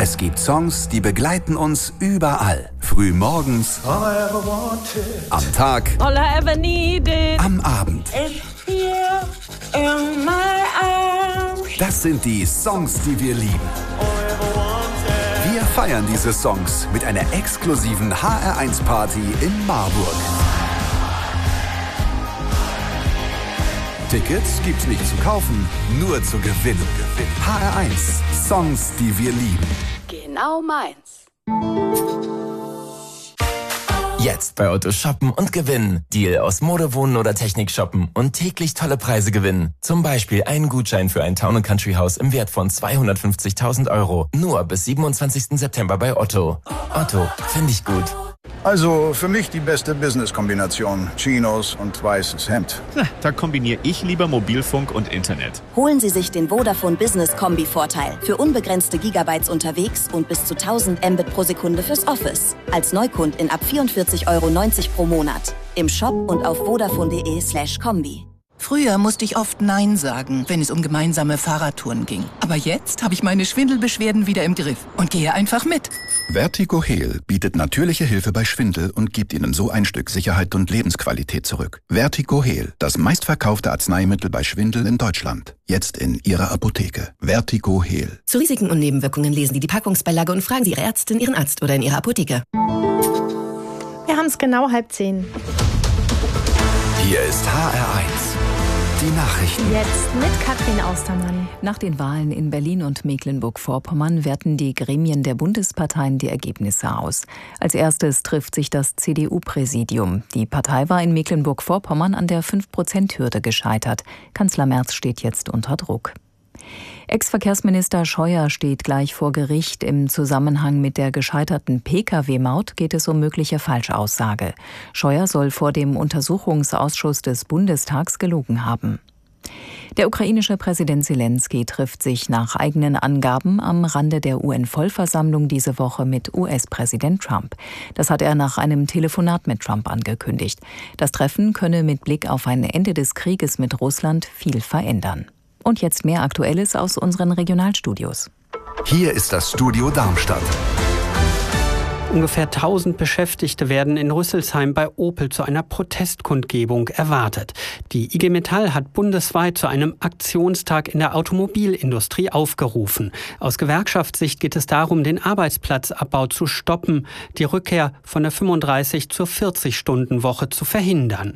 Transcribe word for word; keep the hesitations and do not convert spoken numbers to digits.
Es gibt Songs, die begleiten uns überall. Früh morgens, am Tag, All I ever needed. am Abend. It's here in my arms. Das sind die Songs, die wir lieben. Wir feiern diese Songs mit einer exklusiven H R eins Party in Marburg. Tickets gibt's nicht zu kaufen, nur zu gewinnen. H R eins, Songs, die wir lieben. Genau meins. Jetzt bei Otto shoppen und gewinnen. Deal aus Mode, Wohnen oder Technik shoppen und täglich tolle Preise gewinnen. Zum Beispiel einen Gutschein für ein Town and Country Haus im Wert von zweihundertfünfzigtausend Euro. Nur bis siebenundzwanzigsten September bei Otto. Otto, finde ich gut. Also für mich die beste Business-Kombination. Chinos und weißes Hemd. Na, da kombiniere ich lieber Mobilfunk und Internet. Holen Sie sich den Vodafone Business Kombi-Vorteil. Für unbegrenzte Gigabytes unterwegs und bis zu tausend Mbit pro Sekunde fürs Office. Als Neukund in ab vierundvierzig Euro neunzig pro Monat. Im Shop und auf vodafone.de slash Kombi. Früher musste ich oft Nein sagen, wenn es um gemeinsame Fahrradtouren ging. Aber jetzt habe ich meine Schwindelbeschwerden wieder im Griff und gehe einfach mit. Vertigo Heal bietet natürliche Hilfe bei Schwindel und gibt Ihnen so ein Stück Sicherheit und Lebensqualität zurück. Vertigo Heal, das meistverkaufte Arzneimittel bei Schwindel in Deutschland. Jetzt in Ihrer Apotheke. Vertigo Heal. Zu Risiken und Nebenwirkungen lesen Sie die Packungsbeilage und fragen Sie Ihre Ärztin, Ihren Arzt oder in Ihrer Apotheke. Wir haben es genau halb zehn. Hier ist H R eins. Die Nachrichten. Jetzt mit Katrin Austermann. Nach den Wahlen in Berlin und Mecklenburg-Vorpommern werten die Gremien der Bundesparteien die Ergebnisse aus. Als erstes trifft sich das C D U-Präsidium. Die Partei war in Mecklenburg-Vorpommern an der fünf Prozent Hürde gescheitert. Kanzler Merz steht jetzt unter Druck. Ex-Verkehrsminister Scheuer steht gleich vor Gericht. Im Zusammenhang mit der gescheiterten P K W-Maut geht es um mögliche Falschaussage. Scheuer soll vor dem Untersuchungsausschuss des Bundestags gelogen haben. Der ukrainische Präsident Selenskyj trifft sich nach eigenen Angaben am Rande der U N-Vollversammlung diese Woche mit U S-Präsident Trump. Das hat er nach einem Telefonat mit Trump angekündigt. Das Treffen könne mit Blick auf ein Ende des Krieges mit Russland viel verändern. Und jetzt mehr Aktuelles aus unseren Regionalstudios. Hier ist das Studio Darmstadt. Ungefähr tausend Beschäftigte werden in Rüsselsheim bei Opel zu einer Protestkundgebung erwartet. Die I G Metall hat bundesweit zu einem Aktionstag in der Automobilindustrie aufgerufen. Aus Gewerkschaftssicht geht es darum, den Arbeitsplatzabbau zu stoppen, die Rückkehr von der fünfunddreißig zur vierzig Stunden Woche zu verhindern.